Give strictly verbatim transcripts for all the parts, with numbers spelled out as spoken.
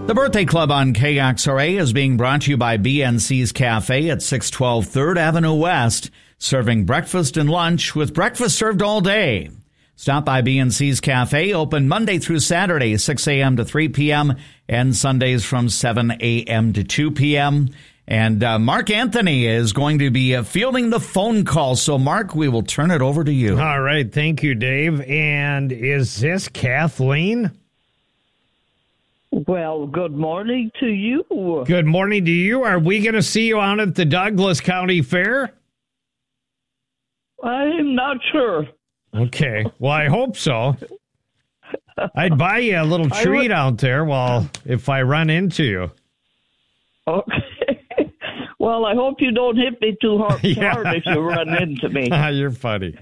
The Birthday Club on K X R A is being brought to you by B N C's Cafe at six twelve third Avenue West, serving breakfast and lunch with breakfast served all day. Stop by B N C's Cafe, open Monday through Saturday, six a.m. to three p.m., and Sundays from seven a.m. to two p.m., And uh, Mark Anthony is going to be uh, fielding the phone call. So, Mark, we will turn it over to you. All right. Thank you, Dave. And is this Kathleen? Well, good morning to you. Good morning to you. Are we going to see you out at the Douglas County Fair? I'm not sure. Okay. Well, I hope so. I'd buy you a little treat would... out there while if I run into you. Okay. Well, I hope you don't hit me too hard, yeah. hard if you run into me. You're funny.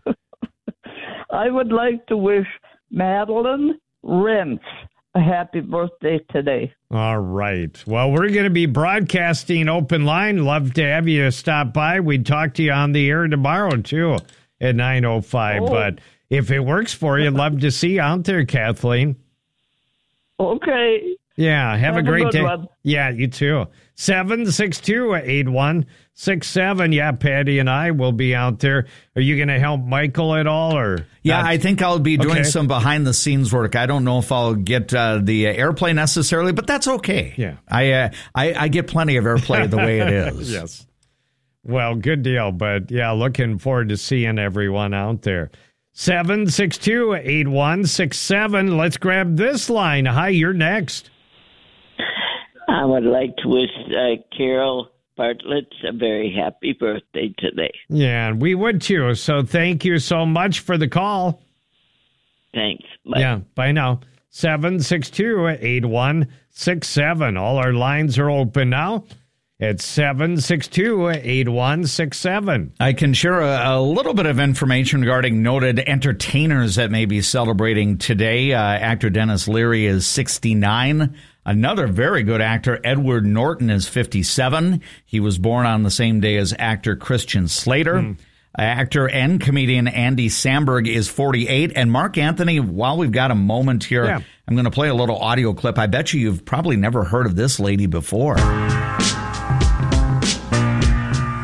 I would like to wish Madeline Rentz a happy birthday today. All right. Well, we're going to be broadcasting open line. Love to have you stop by. We'd talk to you on the air tomorrow, too, at nine oh five. Oh. But if it works for you, love to see you out there, Kathleen. Okay. Yeah, have, have a great a day. One. Yeah, you too. seven six two, eight one six seven. Yeah, Patty and I will be out there. Are you going to help Michael at all? Or Yeah, not? I think I'll be doing okay. some behind-the-scenes work. I don't know if I'll get uh, the airplay necessarily, but that's okay. Yeah, I, uh, I I get plenty of airplay the way it is. Yes. Well, good deal. But, yeah, looking forward to seeing everyone out there. seven six two, eight one six seven. Let's grab this line. Hi, you're next. I would like to wish uh, Carol Bartlett a very happy birthday today. Yeah, and we would too. So thank you so much for the call. Thanks. Bye. Yeah, bye now. seven six two, eight one six seven. All our lines are open now. It's seven six two, eight one six seven. I can share a, a little bit of information regarding noted entertainers that may be celebrating today. Uh, actor Dennis Leary is sixty-nine. Another very good actor, Edward Norton, is fifty-seven. He was born on the same day as actor Christian Slater. Mm. Actor and comedian Andy Samberg is forty-eight. And Mark Anthony, while we've got a moment here, yeah. I'm going to play a little audio clip. I bet you you've probably never heard of this lady before.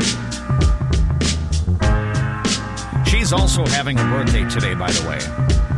She's also having a birthday today, by the way.